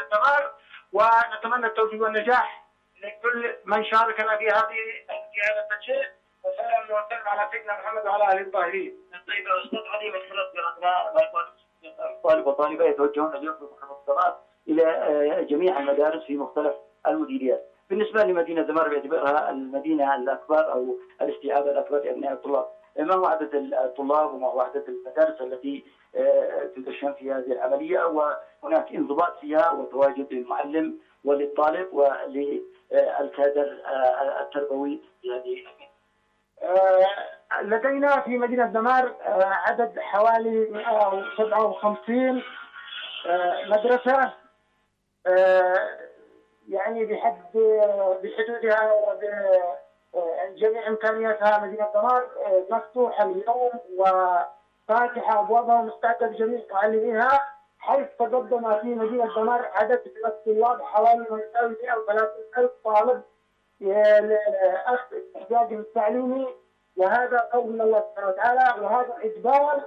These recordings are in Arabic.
مدينة دمار، ونتمنى التوفيق والنجاح لكل من شاركنا في هذا الشيء، وسلام وسلم على سيدنا محمد وعلى آله الطاهرين. طيب أستاذ علي، من خلال أبناء الطالب والطالبة يتوجهون اليوم في محافظة دمار إلى جميع المدارس في مختلف المديريات. بالنسبة لمدينة دمار باعتبارها المدينة الأكبر أو الاستيعاب الأكبر لأبناء الطلاب، ما هو عدد الطلاب وما هو عدد المدارس التي تدشن في هذه العملية، وهناك انضباط فيها وتواجد للمعلم وللطالب وللكادر التربوي يعني. لدينا في مدينة دمار عدد حوالي 157 مدرسة، يعني بحدودها وبجميع إمكانياتها. مدينة دمار مفتوحة اليوم وفاتحة أبوابها ومستعدة لجميع معلميها، حيث تقدم في مدينة دمار عدد من الطلاب حوالي ما يساوي 130,000 طالب لأخذ احتياجهم التعليمي، وهذا قول من الله سبحانه وتعالى، وهذا إجبار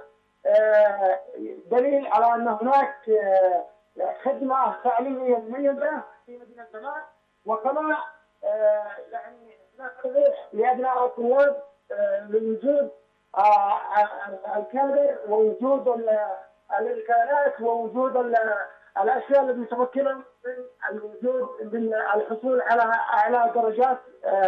دليل على أن هناك خدمة تعليمية مميزة في مدينة دمار. وكما يعني نقترح لأبناء الطلاب لوجود الكادر ووجود الإمكانات ووجود الأشياء التي تمكنهم من الوجود من الحصول على أعلى درجات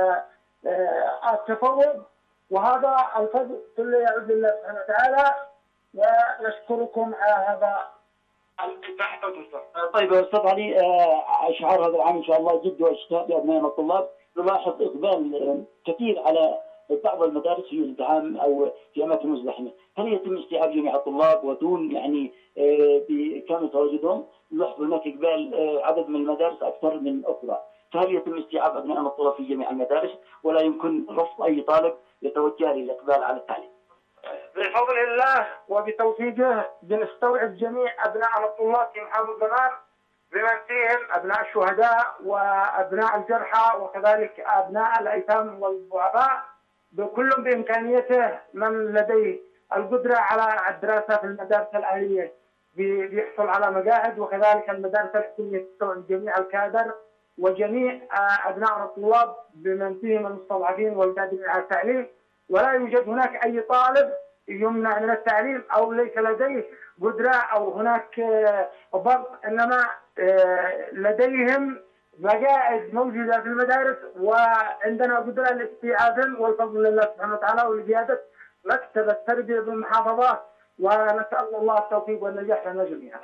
التفوق، وهذا الفضل كله يعود لله سبحانه وتعالى، ونشكركم على هذا الإتاحة والفرصة. طيب يا أستاذ علي، شعار هذا العام إن شاء الله جد واشتاق لأبنائنا الطلاب. نلاحظ إقبال كثير على بعض المدارس في الازدحام أو في أماكن مزدحمة، هل يتم استيعاب جميع الطلاب ودون يعني بكامل تواجدهم؟ نلاحظ هناك إقبال عدد من المدارس أكثر من أخرى، فهل يتم استيعاب أبنائنا الطلاب في جميع المدارس ولا يمكن رفض أي طالب يتوجه للإقبال على التعليم؟ بفضل الله وبتوفيقه بنستوعب جميع أبناء الطلاب في محافظة دمار، بمن فيهم أبناء الشهداء وأبناء الجرحى وكذلك أبناء الأيتام والضعفاء، بكل بإمكانيته من لديه القدرة على الدراسة في المدارس الأهلية بيحصل على مقاعد، وكذلك المدارس الحكومية تستوعب جميع الكادر وجميع أبناء الطلاب بمن فيهم المستضعفين والقادرين على التعليم، ولا يوجد هناك أي طالب يمنع من التعليم أو ليس لديه قدرة أو هناك ضغط، إنما لديهم مقاعد موجودة في المدارس وعندنا قدرة لاستيعابهم، والفضل لله سبحانه وتعالى ولزيادة مكتب التربية بالمحافظات، ونسأل الله التوفيق والنجاح لنا جميعا.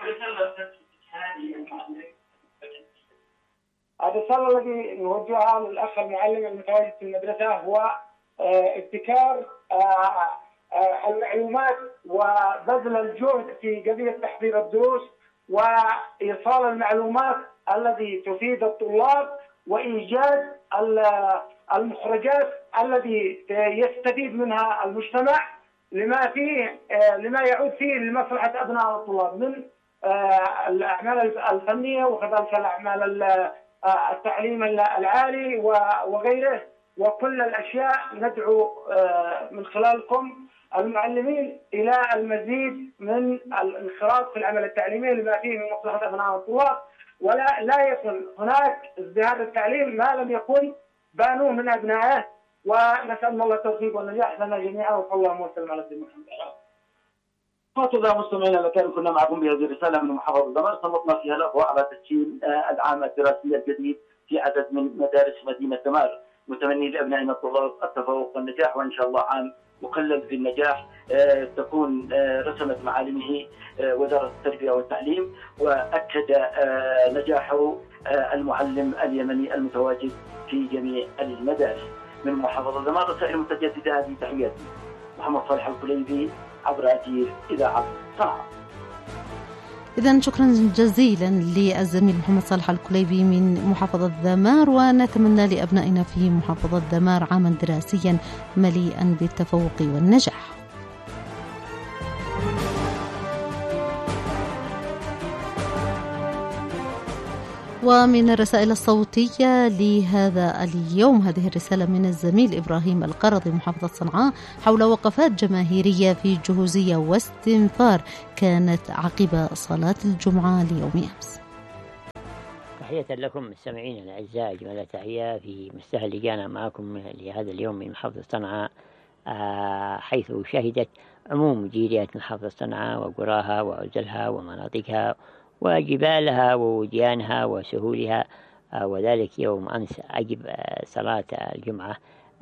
الرسالة التي نوجهها للأخ المعلم المتواجد في المدرسة هو ابتكار المعلومات وبذل الجهد في قضية تحضير الدروس وإيصال المعلومات التي تفيد الطلاب، وإيجاد المخرجات التي يستفيد منها المجتمع لما يعود فيه لمصلحة أبناء الطلاب من الأعمال الفنية وكذلك الأعمال التعليم العالي وغيره، وكل الأشياء. ندعو من خلالكم المعلمين إلى المزيد من الانخراط في العمل التعليمي لما فيه من مصلحة أبناء الطلاب، ولا يكون هناك ازدهار التعليم ما لم يكن بانوه من أبنائه، ونسأل الله التوفيق والنجاح لنا جميعا، وصلى الله وسلم على سيدنا محمد. هكذا مستمعينا الأكارم، كنا معكم بهذه الرسالة من محافظة دمار، سلطنا فيها الأضواء على تسجيل العام الدراسي الجديد في عدد من مدارس مدينة دمار، متمني لأبنائنا الطلاب التفوق والنجاح، وإن شاء الله عام مخلد بالنجاح تكون رسمت معالمه وزارة التربية والتعليم، وأكد نجاحه المعلم اليمني المتواجد في جميع المدارس. من محافظة دمار رسائل متجددة، هذه تحياتي محمد صالح الكليبي عبر أثير إذاعة صنعاء. إذن شكرا جزيلا للزميل محمد صالح الكليبي من محافظة دمار، ونتمنى لأبنائنا في محافظة دمار عاما دراسيا مليئا بالتفوق والنجاح. ومن الرسائل الصوتية لهذا اليوم، هذه الرسالة من الزميل إبراهيم القرضي محافظة صنعاء حول وقفات جماهيرية في جهوزية واستنفار كانت عقب صلاة الجمعة ليوم أمس. تحية لكم مستمعين الأعزاء، أجمل تحية في مستهل لقانا معكم لهذا اليوم من محافظة صنعاء، حيث شهدت عموم جيرية محافظة صنعاء وقراها وعزلها ومناطقها وجبالها ووديانها وسهولها، وذلك يوم أمس عقب صلاة الجمعة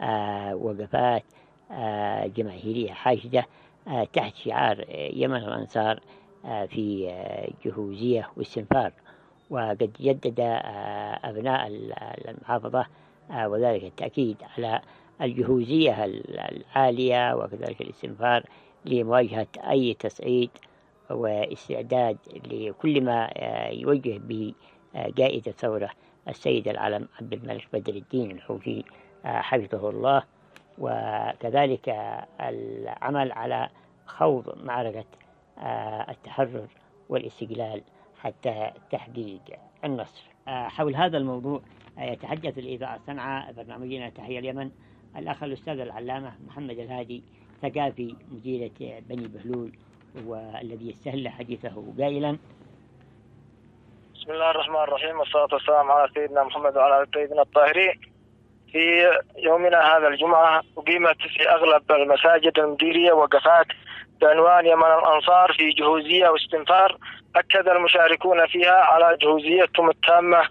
وقفات جماهيرية حاشدة تحت شعار يمن الأنصار في جهوزية واستنفار. وقد جدد أبناء المحافظة وذلك التأكيد على الجهوزية العالية وكذلك الاستنفار لمواجهة أي تصعيد واستعداد لكل ما يوجه به قائد الثورة السيد العلم عبد الملك بدر الدين الحوثي حفظه الله، وكذلك العمل على خوض معركة التحرر والاستقلال حتى تحقيق النصر. حول هذا الموضوع يتحدث الإذاعة صنعاء برنامجنا تحية اليمن الأخ الأستاذ العلامة محمد الهادي ثقافي مديرة بني بهلول، والذي يستهل حديثه قائلا: بسم الله الرحمن الرحيم، والصلاة والسلام على سيدنا محمد وعلى آله الطيبين الطاهرين. في يومنا هذا الجمعة أقيمت في أغلب المساجد المديرية وقفات بعنوان يمن الأنصار في جهوزية واستنفار، أكد المشاركون فيها على جهوزيتهم التامة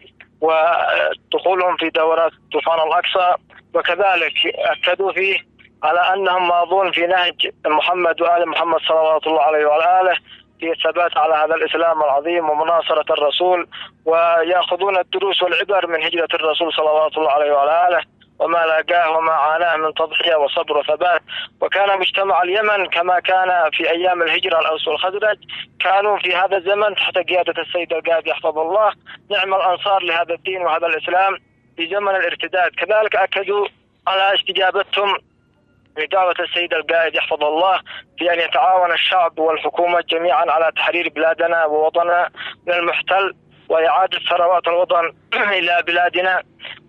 ودخولهم في دورات طوفان الأقصى، وكذلك أكدوا فيه على أنهم ماضون في نهج محمد وآل محمد صلوات الله عليه وعلى آله في الثبات على هذا الإسلام العظيم ومناصرة الرسول، ويأخذون الدروس والعبر من هجرة الرسول صلوات الله عليه وعلى آله وما لاقاه وما عاناه من تضحية وصبر وثبات. وكان مجتمع اليمن كما كان في أيام الهجرة الأوس والخزرج، كانوا في هذا الزمن تحت قيادة السيد القائد يحفظه الله نعم الأنصار لهذا الدين وهذا الإسلام في زمن الارتداد. كذلك أكدوا على استجابتهم لدعوة السيد القائد يحفظه الله في أن يتعاون الشعب والحكومة جميعا على تحرير بلادنا ووطننا من المحتل وإعادة ثروات الوطن إلى بلادنا،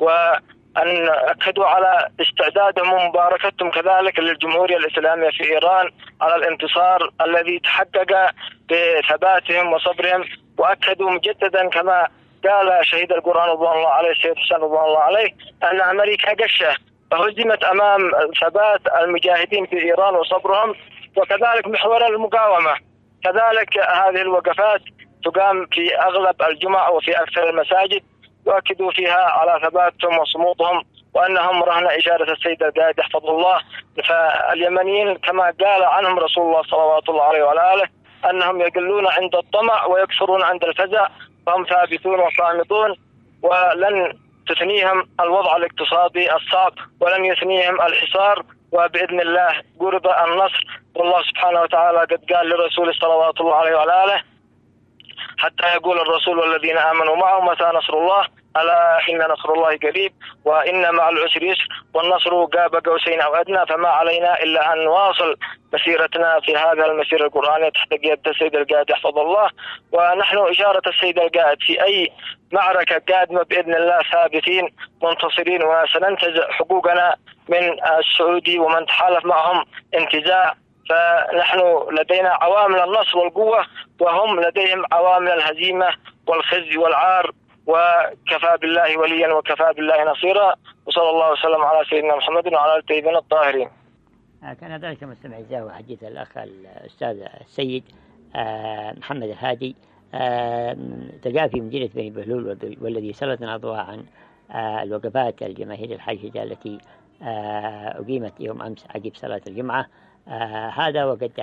وأن أكدوا على استعدادهم ومباركتهم كذلك للجمهورية الإسلامية في إيران على الانتصار الذي تحقق بثباتهم وصبرهم. وأكدوا مجددا كما قال شهيد القرآن رضوان الله عليه السيد حسين رضوان الله عليه أن أمريكا قشة فهزمت أمام ثبات المجاهدين في إيران وصبرهم، وكذلك محور المقاومة. كذلك هذه الوقفات تقام في أغلب الجمع وفي أكثر المساجد، يؤكدوا فيها على ثباتهم وصمودهم وأنهم رهن إشارة السيد القائد يحفظه الله. فاليمنيين كما قال عنهم رسول الله صلوات الله عليه وعلى آله أنهم يقلون عند الطمع ويكثرون عند الفزع، فهم ثابتون وصامتون، ولن تثنيهم الوضع الاقتصادي الصعب ولن يثنيهم الحصار، وبإذن الله قرب النصر. والله سبحانه وتعالى قد قال لرسوله صلوات الله عليه وعلى آله حتى يقول الرسول والذين آمنوا معه متى نصر الله، ألا إن نصر الله قريب وإن مع العسر يسر، والنصر قاب قوسين أو أدنى، فما علينا إلا أن نواصل مسيرتنا في هذا المسير القرآني تحت قيادة السيد القائد يحفظ الله. ونحن إشارة السيد القائد في أي معركة قادمة بإذن الله ثابتين منتصرين، وسننتزع حقوقنا من السعودي ومن تحالف معهم انتزاع. فنحن لدينا عوامل النصر والقوة، وهم لديهم عوامل الهزيمة والخزي والعار، وكفى بالله وليا وكفى بالله نصيرا. وصلى الله وسلم على سيدنا محمد وعلى آله الطيبين الطاهرين. كان ذلك مستمع الزاوية وحديث الأخ الأستاذ السيد محمد الهادي ثقافي مديرية بني بهلول، والذي سلطنا الأضواء عن الوقفات الجماهيرية الحاشدة التي أقيمت يوم أمس عقب صلاة الجمعة. هذا وقد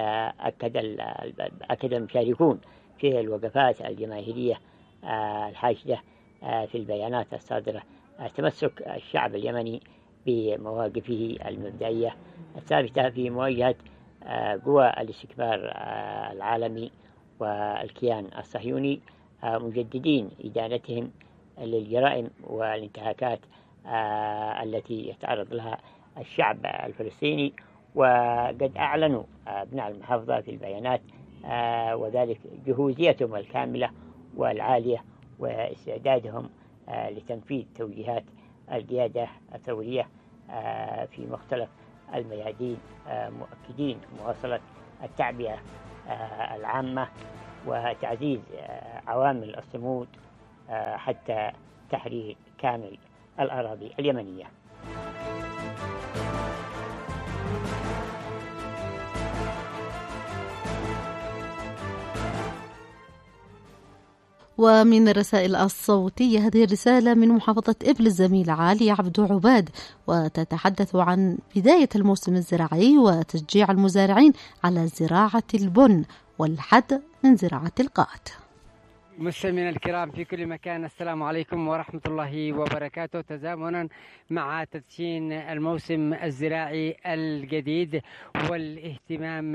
أكد المشاركون في الوقفات الجماهيرية الحاشدة في البيانات الصادرة تمسك الشعب اليمني بمواقفه المبدئية الثابتة في مواجهة قوى الاستكبار العالمي والكيان الصهيوني، مجددين إدانتهم للجرائم والانتهاكات التي يتعرض لها الشعب الفلسطيني. وقد أعلنوا أبناء المحافظة في البيانات وذلك جهوزيتهم الكاملة والعالية واستعدادهم لتنفيذ توجيهات القيادة الثورية في مختلف الميادين، مؤكدين مواصلة التعبئة العامة وتعزيز عوامل الصمود حتى تحرير كامل الأراضي اليمنية. ومن الرسائل الصوتية هذه الرسالة من محافظة إبل الزميل علي عبد عباد، وتتحدث عن بداية الموسم الزراعي وتشجيع المزارعين على زراعة البن والحد من زراعة القات. مستمعينا الكرام في كل مكان، السلام عليكم ورحمة الله وبركاته. تزامنا مع تدشين الموسم الزراعي الجديد والاهتمام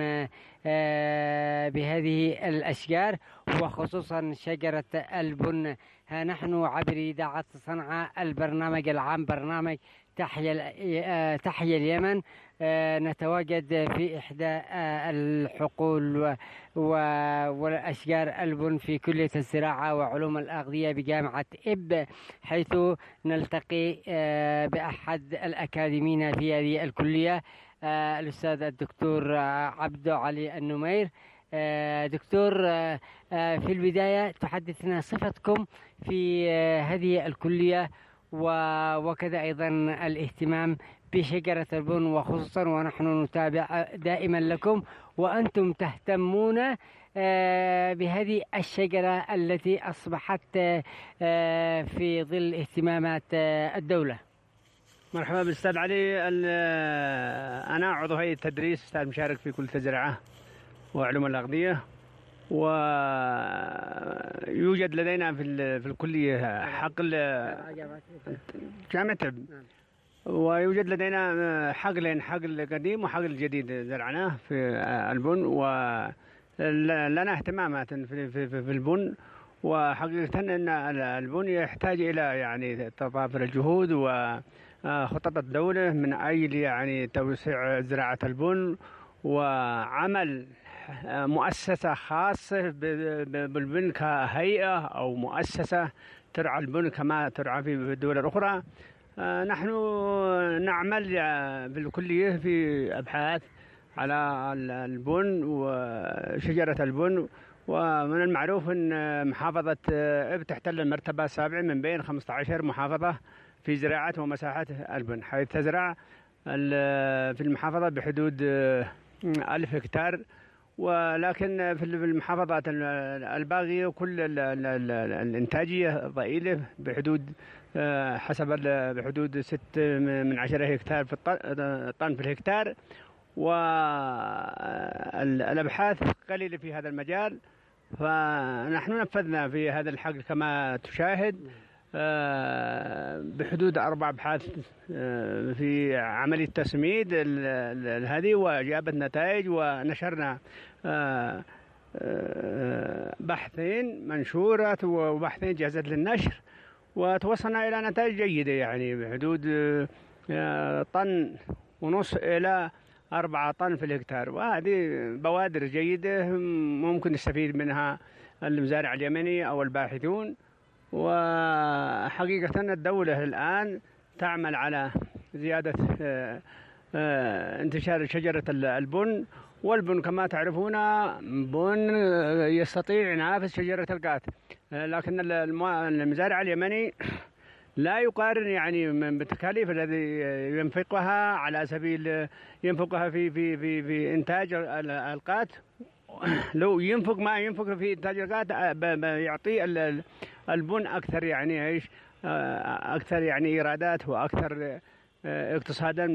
بهذه الأشجار وخصوصا شجرة البن، نحن عبر إذاعة صنعاء البرنامج العام برنامج تحيا اليمن نتواجد في إحدى الحقول والأشجار البن في كلية الزراعة وعلوم الأغذية بجامعة إب، حيث نلتقي بأحد الأكاديميين في هذه الكلية الأستاذ الدكتور عبد علي النمير. دكتور، في البداية تحدثنا صفتكم في هذه الكلية وكذا أيضا الاهتمام بشجرة البن، وخصوصا ونحن نتابع دائما لكم وأنتم تهتمون بهذه الشجرة التي أصبحت في ظل اهتمامات الدولة. مرحبا بالأستاذ علي. أنا عضو هيئة التدريس، أستاذ مشارك في كلية الزراعة وعلوم الأغذية، ويوجد لدينا في الكلية حقل جامعة إب، ويوجد لدينا حقلين، حقل قديم وحقل جديد زرعناه في البن، ولنا اهتمامات في البن. وحقيقة أن البن يحتاج إلى يعني تضافر الجهود وخطط الدولة من أجل يعني توسيع زراعة البن وعمل مؤسسة خاصة بالبن كهيئة أو مؤسسة ترعى البن كما ترعى في الدول الأخرى. نحن نعمل في الكلية في أبحاث على البن وشجرة البن، ومن المعروف أن محافظة إب تحتل المرتبة السابعة من بين 15 محافظة في زراعة ومساحات البن، حيث تزرع في المحافظة بحدود 1000 هكتار، ولكن في المحافظات الباقية كل الإنتاجية ضئيلة بحدود بحدود 6 هكتار في طن في الهكتار، والأبحاث قليلة في هذا المجال. فنحن نفذنا في هذا الحقل كما تشاهد بحدود 4 أبحاث في عملية تسميد هذه، وجابت نتائج، ونشرنا بحثين منشورات وبحثين جاهزة للنشر، وتوصلنا إلى نتائج جيدة يعني بحدود 1.5 طن إلى 4 طن في الهكتار، وهذه بوادر جيدة ممكن يستفيد منها المزارع اليمني أو الباحثون. وحقيقة الدولة الآن تعمل على زيادة انتشار شجرة البن، والبن كما تعرفون بن يستطيع ينافس شجرة القات، لكن المزارع اليمني لا يقارن يعني بالتكاليف الذي ينفقها على سبيل ينفقها في إنتاج القات. لو ينفق ما ينفق في إنتاج القات يعطي البن أكثر يعني إيش أكثر يعني إيرادات وأكثر اقتصادا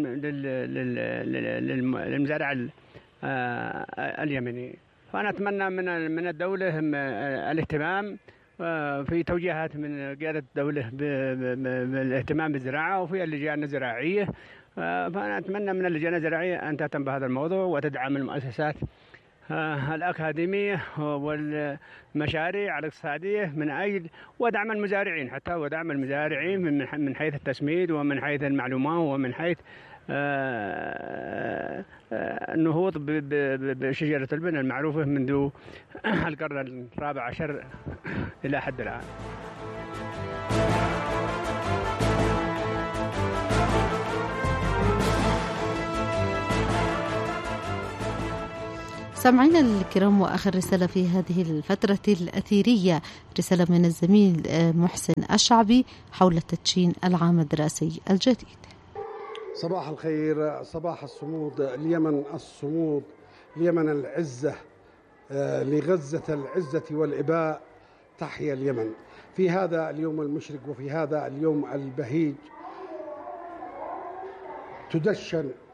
للمزارع اليمني. فأنا أتمنى من الدولة الاهتمام في توجيهات من قيادة الدولة بالاهتمام بالزراعة وفي اللجان الزراعية. فأنا أتمنى من اللجان الزراعية أن تهتم بهذا الموضوع وتدعم المؤسسات الأكاديمية والمشاريع الاقتصادية من أجل ودعم المزارعين، حتى ودعم المزارعين من حيث التسميد ومن حيث المعلومات ومن حيث النهوض بشجرة البن المعروفة منذ القرن ال14 إلى حد الآن. سامعينا الكرام، وآخر رسالة في هذه الفترة الأثيرية رسالة من الزميل محسن الشعبي حول تدشين العام الدراسي الجديد. صباح الخير، صباح الصمود، اليمن الصمود، اليمن العزة، لغزة العزة والإباء، تحيا اليمن. في هذا اليوم المشرق وفي هذا اليوم البهيج تدشن